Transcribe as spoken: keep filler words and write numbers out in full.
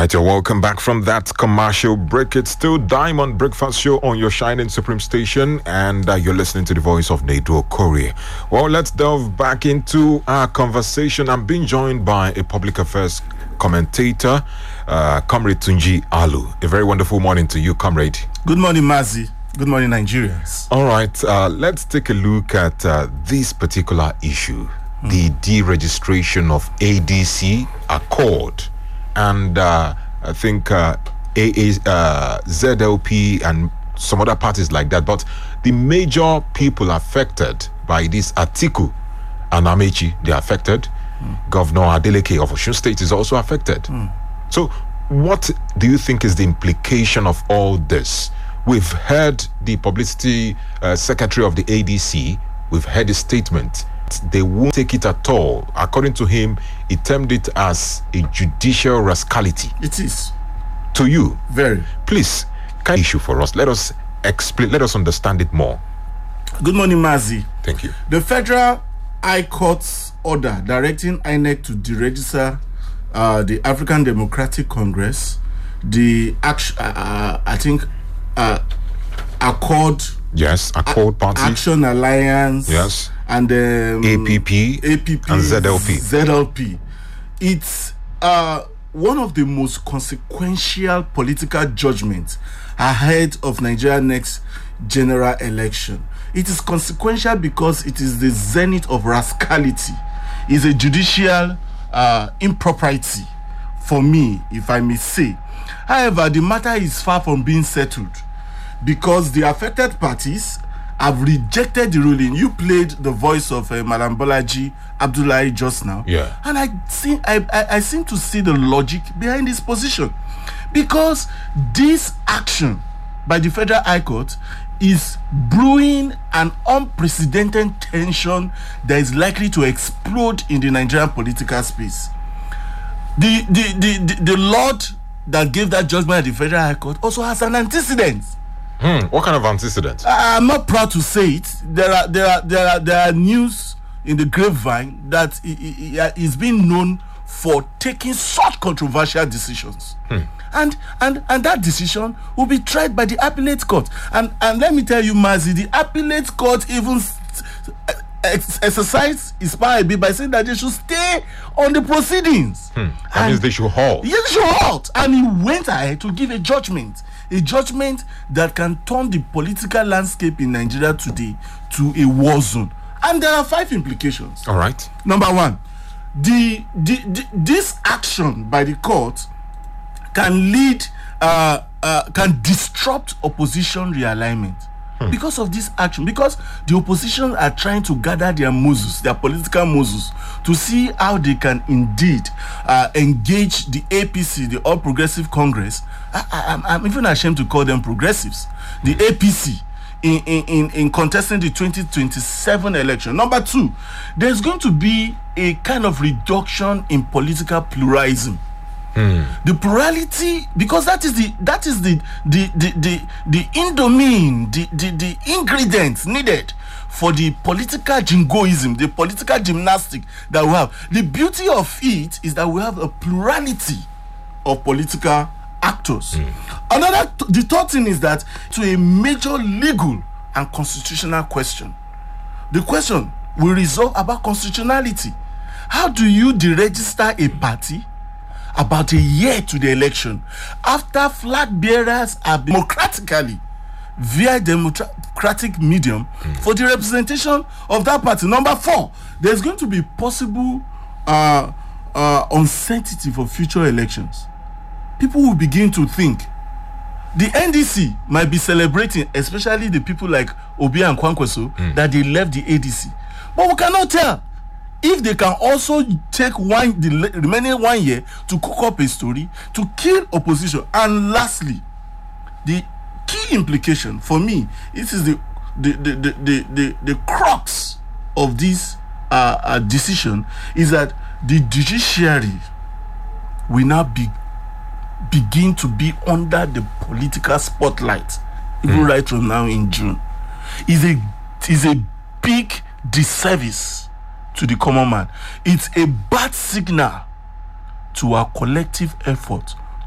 right, you're welcome back from that commercial break. It's still Diamond Breakfast Show on your Shining Supreme station, and uh, you're listening to the voice of Nedu Okorie. Well, let's delve back into our conversation. I'm being joined by a public affairs commentator, uh, Comrade Tunji Alu. A very wonderful morning to you, Comrade. Good morning, Mazi. Good morning, Nigerians. All right, uh, let's take a look at uh, this particular issue, mm. the deregistration of A D C Accord. And uh, I think uh, A A, uh, Z L P and some other parties like that. But the major people affected by this Atiku and Amechi, they're affected. Mm. Governor Adeleke of Osun State is also affected. Mm. So what do you think is the implication of all this? We've heard the publicity uh, secretary of the A D C. We've heard his statement. They won't take it at all. According to him, he termed it as a judicial rascality. It is. To you? Very. Please, can you issue for us? Let us explain, let us understand it more. Good morning, Mazi. Thank you. The Federal High Court's order directing I N E C to deregister uh, the African Democratic Congress, the, act- uh, I think, uh, Accord... Yes, Accord Party. Action Alliance. Yes. And um, A P P, A P P and Z L P. Z L P. It's uh, one of the most consequential political judgments ahead of Nigeria's next general election. It is consequential because it is the zenith of rascality. It's a judicial uh, impropriety, for me, if I may say. However, the matter is far from being settled because the affected parties have rejected the ruling. You played the voice of uh, Madam Bolaji Abdullahi just now. Yeah. And I, see, I, I, I seem to see the logic behind this position. Because this action by the Federal High Court is brewing an unprecedented tension that is likely to explode in the Nigerian political space. The, the, the, the, the Lord that gave that judgment at the Federal High Court also has an antecedent. Hmm. What kind of antecedent? I'm not proud to say it. There are there are there are there are news in the grapevine that he is being known for taking such controversial decisions, hmm. and and and that decision will be tried by the appellate court. And and let me tell you, Mazi, the appellate court even ex- exercise its power a bit by saying that they should stay on the proceedings. Hmm. That means they should halt. Yes, they should halt. And he went ahead to give a judgment. A judgment that can turn the political landscape in Nigeria today to a war zone. And there are five implications. All right. Number one, the, the, the this action by the court can lead, uh, uh, can disrupt opposition realignment. Hmm. Because of this action, because the opposition are trying to gather their muzzles, their political muzzles, to see how they can indeed uh, engage the A P C, the All Progressive Congress. I, I, I'm, I'm even ashamed to call them progressives. The A P C in, in, in contesting the twenty twenty-seven election. Number two, there's going to be a kind of reduction in political pluralism. Mm. The plurality, because that is the that is the the the the, the indomine, the, the the ingredients needed for the political jingoism, the political gymnastic that we have. The beauty of it is that we have a plurality of political actors. Mm. Another, the third thing is that to a major legal and constitutional question, the question will resolve about constitutionality. How do you deregister a party about a year to the election after flag bearers are democratically via democratic medium mm. for the representation of that party? Number four, there's going to be possible uh, uh, uncertainty for future elections. People will begin to think the N D C might be celebrating, especially the people like Obi and Kwankwaso, mm. that they left the A D C, but we cannot tell if they can also take one the remaining one year to cook up a story to kill opposition. And lastly, the key implication for me, this is the the the the the, the, the crux of this uh, uh, decision, is that the judiciary will now be begin to be under the political spotlight, even mm. right from now in June. Is a is a big disservice to the common man. It's a bad signal to our collective effort